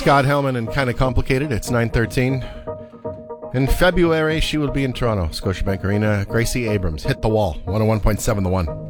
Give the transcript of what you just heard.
Scott Hellman and Kinda Complicated. It's 9:13. In February, she will be in Toronto, Scotiabank Arena. Gracie Abrams, Hit the Wall, 101.7 The One.